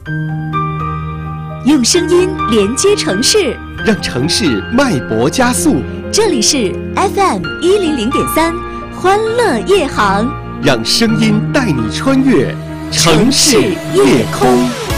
用声音连接城市， 让城市脉搏加速。 这里是 FM100.3欢乐夜航， 让声音带你穿越城市夜空。